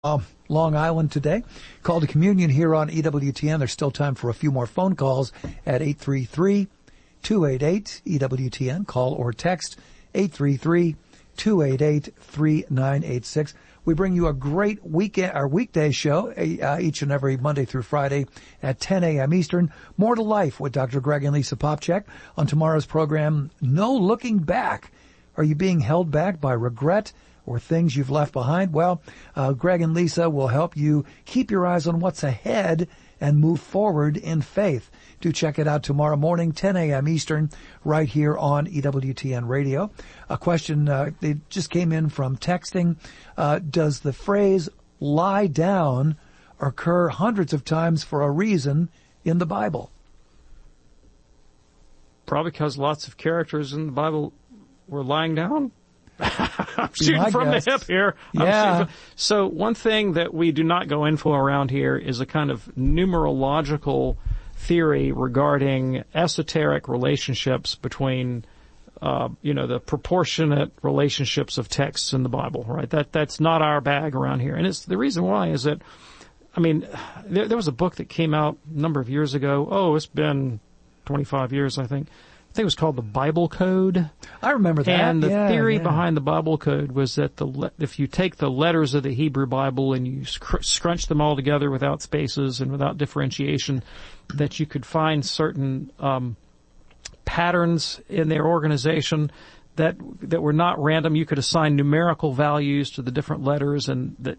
Long Island today. Call to communion here on EWTN. There's still time for a few more phone calls at 833-288-EWTN. Call or text 833-288-3986. We bring you a great weekday show each and every Monday through Friday at 10 a.m. Eastern. More to Life with Dr. Greg and Lisa Popcak. On tomorrow's program, No Looking Back. Are you being held back by regret or things you've left behind? Well, Greg and Lisa will help you keep your eyes on what's ahead and move forward in faith. Do check it out tomorrow morning, 10 a.m. Eastern, right here on EWTN Radio. A question that just came in from texting. Does the phrase lie down occur hundreds of times for a reason in the Bible? Probably because lots of characters in the Bible were lying down. I'm shooting from the hip here. Yeah. So one thing that we do not go in for around here is a kind of numerological theory regarding esoteric relationships between, the proportionate relationships of texts in the Bible, right? That's not our bag around here. And it's the reason why is that, there was a book that came out a number of years ago. Oh, it's been 25 years, I think. I think it was called the Bible Code. I remember that. And the theory behind the Bible Code was that if you take the letters of the Hebrew Bible and you scrunch them all together without spaces and without differentiation, that you could find certain patterns in their organization that were not random. You could assign numerical values to the different letters, and that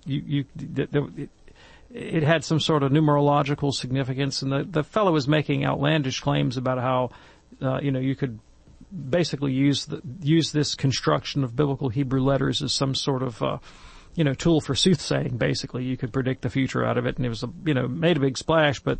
it had some sort of numerological significance. And the fellow was making outlandish claims about how you could basically use this construction of biblical Hebrew letters as some sort of, tool for soothsaying. Basically, you could predict the future out of it, and it was, made a big splash. But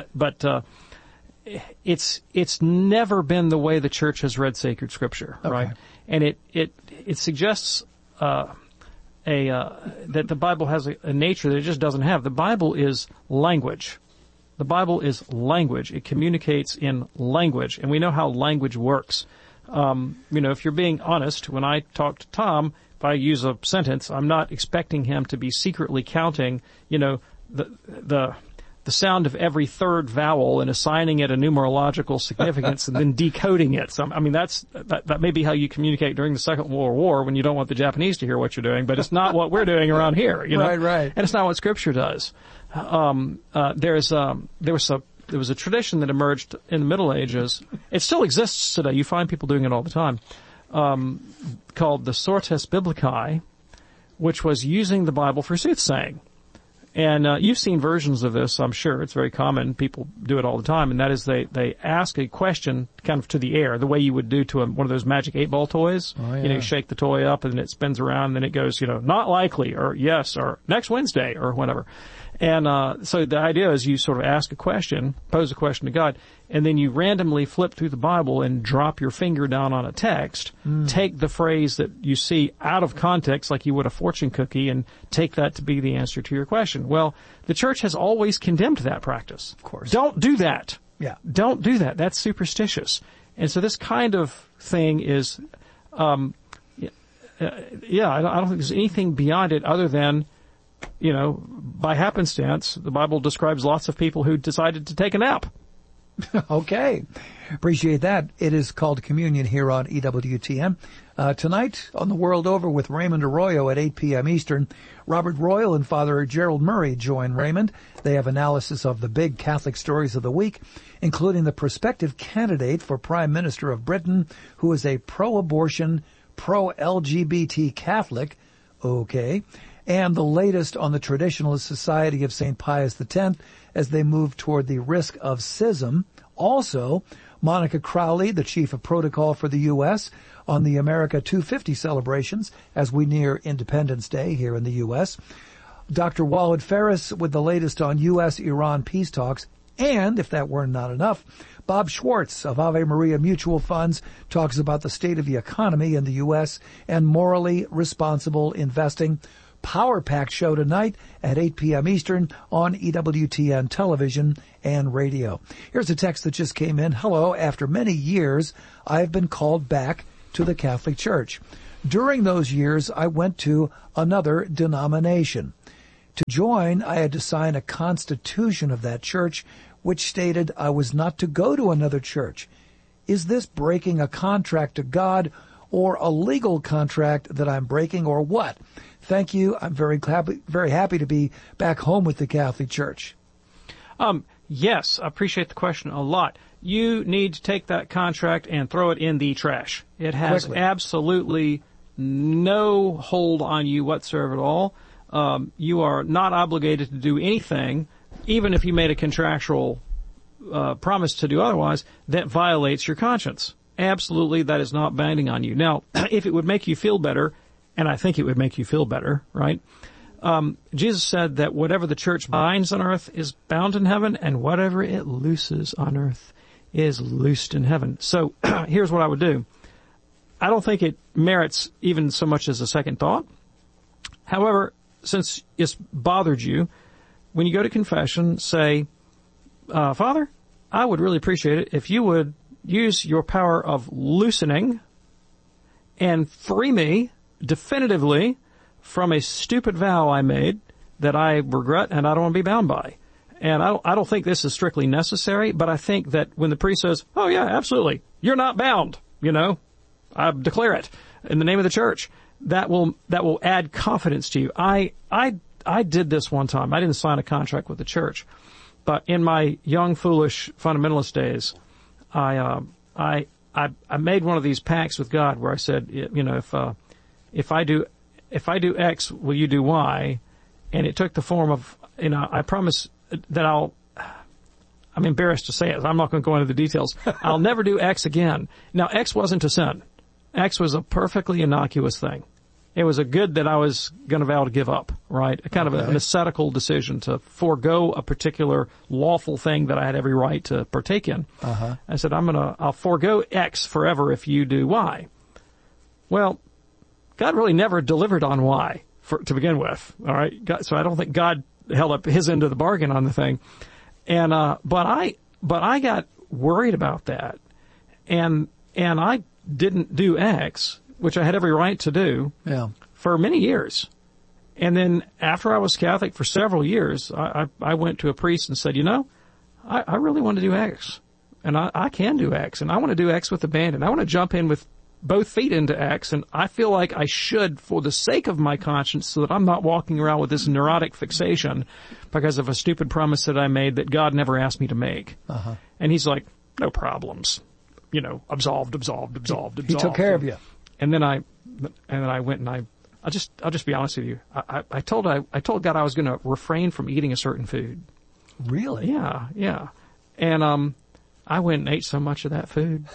it's never been the way the church has read sacred scripture, okay. Right? And it suggests that the Bible has a nature that it just doesn't have. The Bible is language. The Bible is language. It communicates in language, and we know how language works. If you're being honest, when I talk to Tom, if I use a sentence, I'm not expecting him to be secretly counting, the sound of every third vowel and assigning it a numerological significance and then decoding it. So, that may be how you communicate during the Second World War when you don't want the Japanese to hear what you're doing, but it's not what we're doing around here, Right. And it's not what Scripture does. There was a tradition that emerged in the Middle Ages. It still exists today. You find people doing it all the time, called the Sortes Biblicae, which was using the Bible for soothsaying. And you've seen versions of this, I'm sure. It's very common. People do it all the time. And that is they ask a question kind of to the air, the way you would do to one of those magic 8-ball toys. Oh, yeah. You shake the toy up and it spins around and then it goes, not likely, or yes, or next Wednesday, or whatever. And so the idea is you sort of ask a question, pose a question to God, and then you randomly flip through the Bible and drop your finger down on a text, take the phrase that you see out of context like you would a fortune cookie, and take that to be the answer to your question. Well, the church has always condemned that practice. Of course. Don't do that. Yeah. Don't do that. That's superstitious. And so this kind of thing is, I don't think there's anything beyond it other than, by happenstance, the Bible describes lots of people who decided to take a nap. Okay. Appreciate that. It is called Communion here on EWTN. Tonight on The World Over with Raymond Arroyo at 8 p.m. Eastern. Robert Royal and Father Gerald Murray join Raymond. They have analysis of the big Catholic stories of the week, including the prospective candidate for Prime Minister of Britain, who is a pro-abortion, pro-LGBT Catholic. Okay. And the latest on the Traditionalist Society of St. Pius X as they move toward the risk of schism. Also, Monica Crowley, the chief of protocol for the U.S., on the America 250 celebrations as we near Independence Day here in the U.S. Dr. Walid Ferris with the latest on U.S.-Iran peace talks. And, if that were not enough, Bob Schwartz of Ave Maria Mutual Funds talks about the state of the economy in the U.S. and morally responsible investing. Power Pack show tonight at 8 p.m. Eastern on EWTN television and radio. Here's a text that just came in. Hello, after many years, I have been called back to the Catholic Church. During those years, I went to another denomination. To join, I had to sign a constitution of that church, which stated I was not to go to another church. Is this breaking a contract to God or a legal contract that I'm breaking, or what? Thank you. I'm very happy to be back home with the Catholic Church. Yes, I appreciate the question a lot. You need to take that contract and throw it in the trash. It has absolutely no hold on you whatsoever at all. You are not obligated to do anything, even if you made a contractual promise to do otherwise, that violates your conscience. Absolutely, that is not binding on you. Now, if it would make you feel better, and I think it would make you feel better, right? Jesus said that whatever the church binds on earth is bound in heaven, and whatever it looses on earth is loosed in heaven. So here's what I would do. I don't think it merits even so much as a second thought. However, since it's bothered you, when you go to confession, say, Father, I would really appreciate it if you would use your power of loosening and free me definitively from a stupid vow I made that I regret and I don't want to be bound by. And I don't think this is strictly necessary, but I think that when the priest says, oh yeah, absolutely, you're not bound, I declare it in the name of the church, that will add confidence to you. I did this one time. I didn't sign a contract with the church, but in my young, foolish fundamentalist days, I made one of these pacts with God where I said, if I do X, will you do Y? And it took the form of, I promise that I'm embarrassed to say it. I'm not going to go into the details. I'll never do X again. Now, X wasn't a sin. X was a perfectly innocuous thing. It was a good that I was going to vow to give up, right? A kind of an ascetical decision to forego a particular lawful thing that I had every right to partake in. Uh-huh. I said, I'll forego X forever if you do Y. Well, God really never delivered on Y to begin with, all right? So I don't think God held up his end of the bargain on the thing. And, but I got worried about that. And I didn't do X, which I had every right to do, for many years. And then after I was Catholic for several years, I went to a priest and said, I really want to do X. And I can do X. And I want to do X with abandon. I want to jump in with both feet into X. And I feel like I should, for the sake of my conscience, so that I'm not walking around with this neurotic fixation because of a stupid promise that I made that God never asked me to make. Uh-huh. And he's like, no problems. Absolved. He took care of you. And then I went and I'll just be honest with you. I told God I was going to refrain from eating a certain food. Really? Yeah. And, I went and ate so much of that food.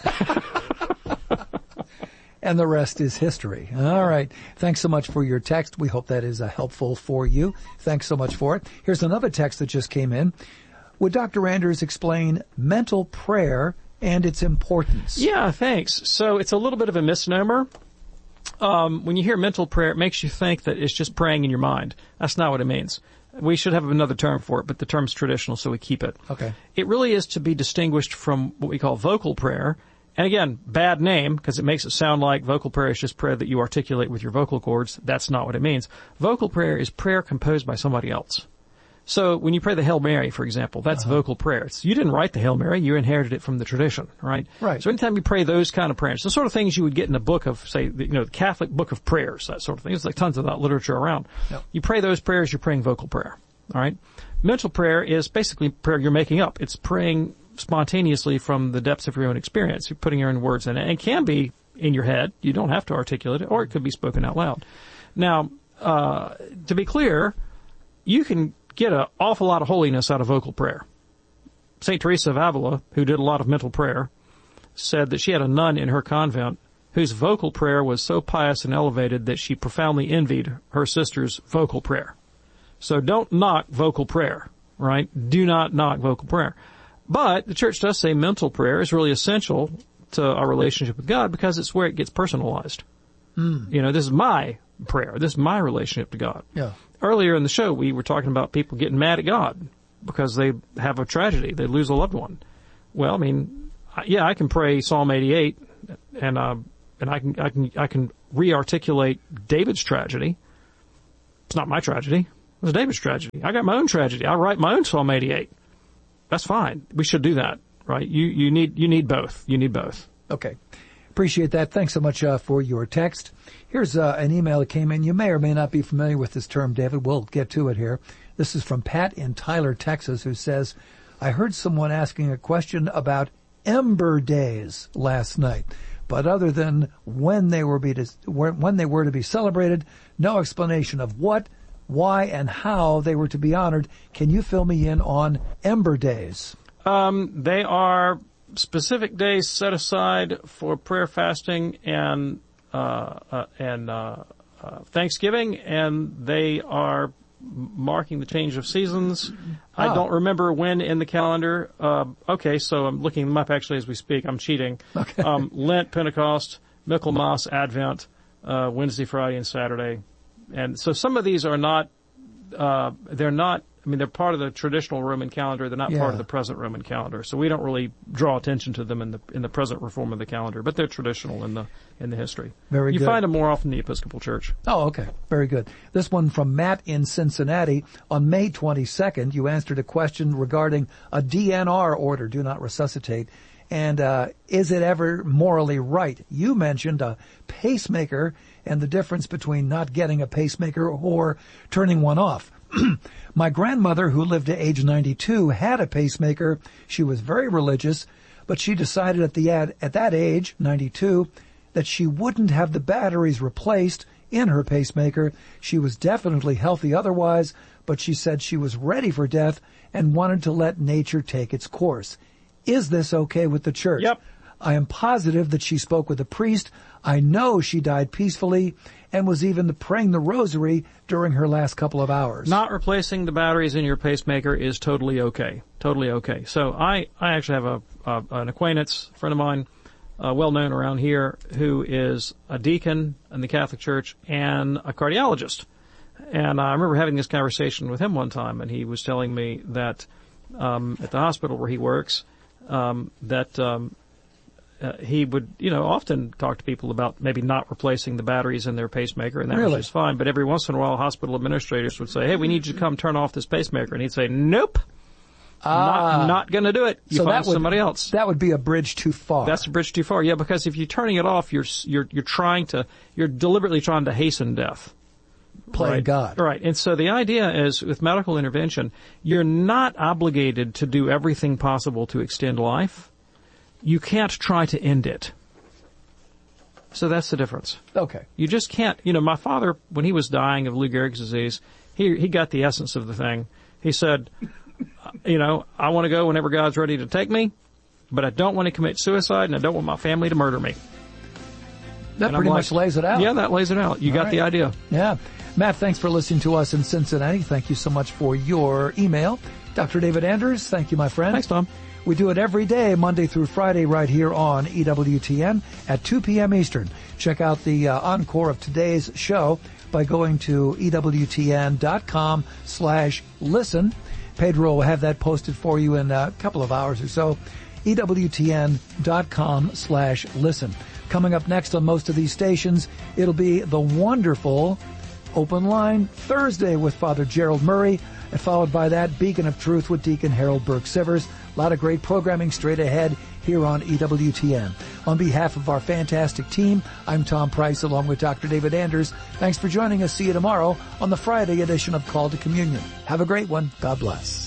And the rest is history. All right. Thanks so much for your text. We hope that is helpful for you. Thanks so much for it. Here's another text that just came in. Would Dr. Anders explain mental prayer and its importance? Yeah, thanks. So it's a little bit of a misnomer. When you hear mental prayer, it makes you think that it's just praying in your mind. That's not what it means. We should have another term for it, but the term's traditional, so we keep it. Okay. It really is to be distinguished from what we call vocal prayer. And again, bad name, because it makes it sound like vocal prayer is just prayer that you articulate with your vocal cords. That's not what it means. Vocal prayer is prayer composed by somebody else. So when you pray the Hail Mary, for example, that's vocal prayer. You didn't write the Hail Mary, you inherited it from the tradition, right? Right. So anytime you pray those kind of prayers, the sort of things you would get in a book of, say, the Catholic Book of Prayers, that sort of thing. There's like tons of that literature around. Yep. You pray those prayers, you're praying vocal prayer, all right? Mental prayer is basically prayer you're making up. It's praying spontaneously from the depths of your own experience. You're putting your own words in it. And it can be in your head. You don't have to articulate it, or it could be spoken out loud. Now, to be clear, you can get an awful lot of holiness out of vocal prayer. St. Teresa of Avila, who did a lot of mental prayer, said that she had a nun in her convent whose vocal prayer was so pious and elevated that she profoundly envied her sister's vocal prayer. So don't knock vocal prayer, right? Do not knock vocal prayer. But the church does say mental prayer is really essential to our relationship with God because it's where it gets personalized. This is my prayer. This is my relationship to God. Yeah. Earlier in the show, we were talking about people getting mad at God because they have a tragedy. They lose a loved one. Well, I mean, I can pray Psalm 88 and I can re-articulate David's tragedy. It's not my tragedy. It was David's tragedy. I got my own tragedy. I write my own Psalm 88. That's fine. We should do that, right? You need both. You need both. Okay. Appreciate that. Thanks so much for your text. Here's an email that came in. You may or may not be familiar with this term, David. We'll get to it here. This is from Pat in Tyler, Texas, who says, I heard someone asking a question about Ember Days last night, but other than when they were to be celebrated, no explanation of what, why, and how they were to be honored. Can you fill me in on Ember Days? They are specific days set aside for prayer, fasting, and Thanksgiving, and they are marking the change of seasons. I don't remember when in the calendar. Okay, so I'm looking them up actually as we speak. I'm cheating. Okay. Lent, Pentecost, Michaelmas, Advent, Wednesday, Friday, and Saturday. And so some of these are not, they're part of the traditional Roman calendar. They're not part of the present Roman calendar. So we don't really draw attention to them in the present reform of the calendar, but they're traditional in the history. Very good. You find them more often in the Episcopal Church. Oh, okay. Very good. This one from Matt in Cincinnati. On May 22nd, you answered a question regarding a DNR order, do not resuscitate. And is it ever morally right? You mentioned a pacemaker and the difference between not getting a pacemaker or turning one off. My grandmother, who lived to age 92, had a pacemaker. She was very religious, but she decided at that age, 92, that she wouldn't have the batteries replaced in her pacemaker. She was definitely healthy otherwise, but she said she was ready for death and wanted to let nature take its course. Is this okay with the church? Yep. I am positive that she spoke with a priest. I know she died peacefully and was even praying the rosary during her last couple of hours. Not replacing the batteries in your pacemaker is totally okay. Totally okay. So I actually have an acquaintance, a friend of mine, well known around here, who is a deacon in the Catholic Church and a cardiologist. And I remember having this conversation with him one time, and he was telling me that at the hospital where he works, he would, often talk to people about maybe not replacing the batteries in their pacemaker, and that was just fine. But every once in a while, hospital administrators would say, hey, we need you to come turn off this pacemaker. And he'd say, nope, not going to do it. You find somebody else. That would be a bridge too far. That's a bridge too far, yeah, because if you're turning it off, you're deliberately trying to hasten death. Playing God. Right. And so the idea is, with medical intervention, you're not obligated to do everything possible to extend life. You can't try to end it. So that's the difference. Okay. You just can't. My father, when he was dying of Lou Gehrig's disease, he got the essence of the thing. He said, I want to go whenever God's ready to take me, but I don't want to commit suicide, and I don't want my family to murder me. That pretty much lays it out. Yeah, that lays it out. You got the idea. Yeah. Matt, thanks for listening to us in Cincinnati. Thank you so much for your email. Dr. David Anders, thank you, my friend. Thanks, Tom. We do it every day, Monday through Friday, right here on EWTN at 2 p.m. Eastern. Check out the encore of today's show by going to EWTN.com/listen. Pedro will have that posted for you in a couple of hours or so. EWTN.com/listen. Coming up next on most of these stations, it'll be the wonderful Open Line Thursday with Father Gerald Murray, and followed by that, Beacon of Truth with Deacon Harold Burke-Sivers. A lot of great programming straight ahead here on EWTN. On behalf of our fantastic team, I'm Tom Price along with Dr. David Anders. Thanks for joining us. See you tomorrow on the Friday edition of Call to Communion. Have a great one. God bless.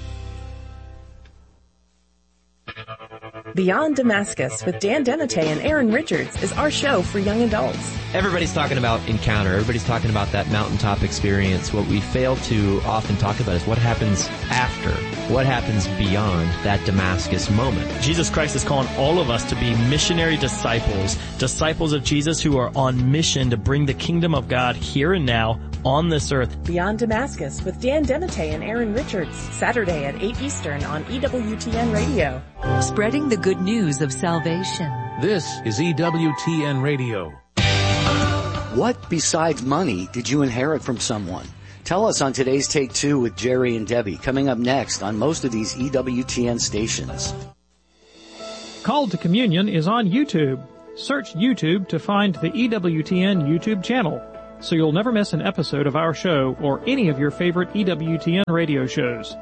Beyond Damascus with Dan Denate and Aaron Richards is our show for young adults. Everybody's talking about encounter. Everybody's talking about that mountaintop experience. What we fail to often talk about is what happens after, what happens beyond that Damascus moment. Jesus Christ is calling all of us to be missionary disciples, disciples of Jesus who are on mission to bring the kingdom of God here and now on this earth. Beyond Damascus with Dan Denate and Aaron Richards, Saturday at 8 Eastern on EWTN Radio. Spreading the good news of salvation. This is EWTN Radio. What besides money did you inherit from someone? Tell us on today's Take Two with Jerry and Debbie, coming up next on most of these EWTN stations. Call to Communion is on YouTube. Search YouTube to find the EWTN YouTube channel. so you'll never miss an episode of our show or any of your favorite EWTN radio shows.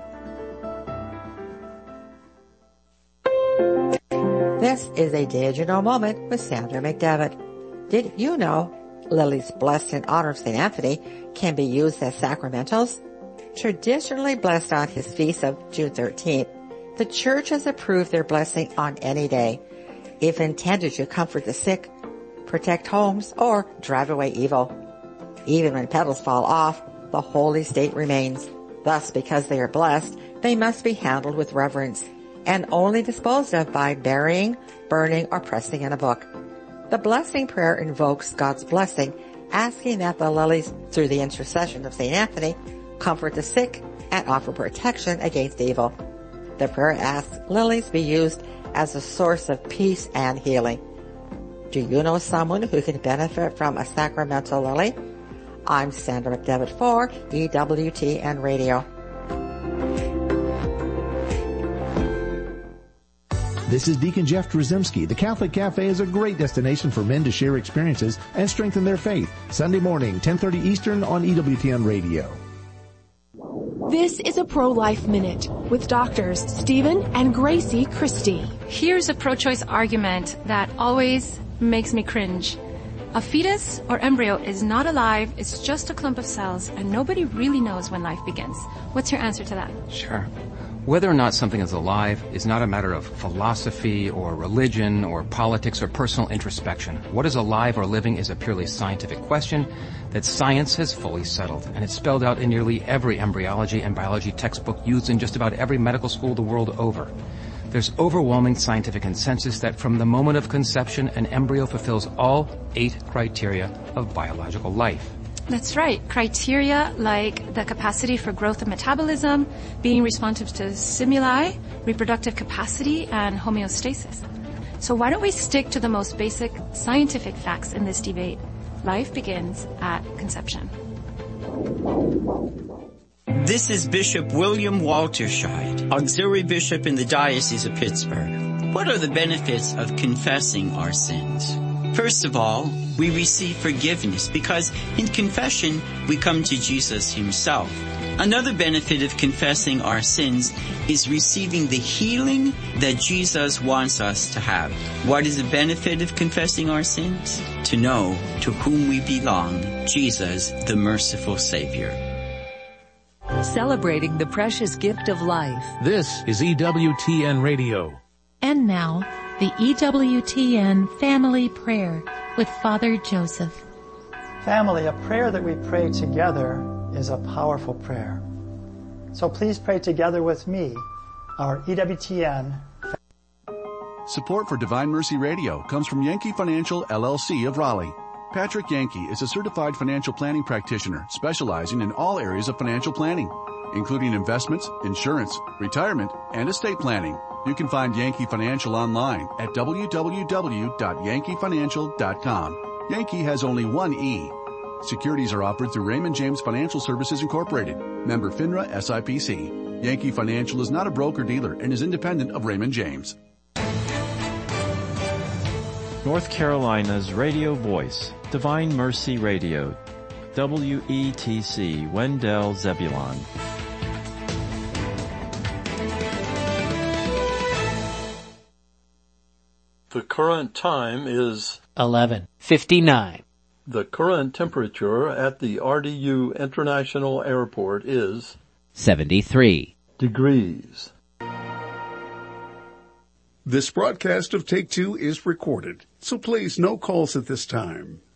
This is a Did You Know moment with Sandra McDevitt. Did you know lilies blessed in honor of St. Anthony can be used as sacramentals? Traditionally blessed on his feast of June 13th, the Church has approved their blessing on any day, if intended to comfort the sick, protect homes, or drive away evil. Even when petals fall off, the holy state remains. Thus, because they are blessed, they must be handled with reverence and only disposed of by burying, burning, or pressing in a book. The blessing prayer invokes God's blessing, asking that the lilies, through the intercession of St. Anthony, comfort the sick and offer protection against evil. The prayer asks lilies be used as a source of peace and healing. Do you know someone who can benefit from a sacramental lily? I'm Sandra McDevitt for EWTN Radio. This is Deacon Jeff Drzymski. The Catholic Cafe is a great destination for men to share experiences and strengthen their faith. Sunday morning, 10:30 Eastern on EWTN Radio. This is a Pro-Life Minute with doctors Stephen and Gracie Christie. Here's a pro-choice argument that always makes me cringe. A fetus or embryo is not alive, it's just a clump of cells, and nobody really knows when life begins. What's your answer to that? Sure. Whether or not something is alive is not a matter of philosophy or religion or politics or personal introspection. What is alive or living is a purely scientific question that science has fully settled, and it's spelled out in nearly every embryology and biology textbook used in just about every medical school the world over. There's overwhelming scientific consensus that from the moment of conception, an embryo fulfills all 8 criteria of biological life. That's right. Criteria like the capacity for growth and metabolism, being responsive to stimuli, reproductive capacity, and homeostasis. So why don't we stick to the most basic scientific facts in this debate? Life begins at conception. This is Bishop William Walterscheid, Auxiliary Bishop in the Diocese of Pittsburgh. What are the benefits of confessing our sins? First of all, we receive forgiveness because in confession we come to Jesus himself. Another benefit of confessing our sins is receiving the healing that Jesus wants us to have. What is the benefit of confessing our sins? To know to whom we belong, Jesus, the merciful Savior. Celebrating the precious gift of life. This is EWTN Radio. And now, the EWTN Family Prayer with Father Joseph. Family, a prayer that we pray together is a powerful prayer. So please pray together with me, our EWTN. Support for Divine Mercy Radio comes from Yankee Financial, LLC of Raleigh. Patrick Yankee is a certified financial planning practitioner specializing in all areas of financial planning, including investments, insurance, retirement, and estate planning. You can find Yankee Financial online at www.yankeefinancial.com. Yankee has only one E. Securities are offered through Raymond James Financial Services Incorporated, member FINRA SIPC. Yankee Financial is not a broker-dealer and is independent of Raymond James. North Carolina's radio voice, Divine Mercy Radio, WETC, Wendell Zebulon. The current time is 11:59. The current temperature at the RDU International Airport is 73 degrees. This broadcast of Take Two is recorded, so please no calls at this time.